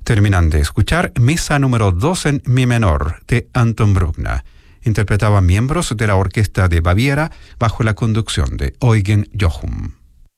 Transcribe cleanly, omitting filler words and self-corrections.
Terminan de escuchar Misa número 2 en Mi menor de Anton Bruckner. Interpretaban miembros de la Orquesta de Baviera bajo la conducción de Eugen Jochum.